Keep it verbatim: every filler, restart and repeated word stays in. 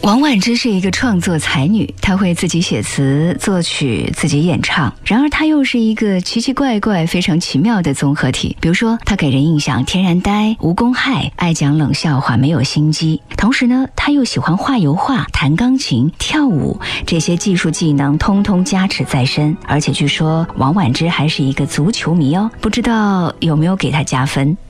王菀之是一个创作才女，她会自己写词、作曲、自己演唱。然而她又是一个奇奇怪怪、非常奇妙的综合体。比如说，她给人印象天然呆、无公害，爱讲冷笑话，没有心机。同时呢，她又喜欢画油画、弹钢琴、跳舞，这些技术技能通通加持在身。而且据说王菀之还是一个足球迷哦，不知道有没有给她加分？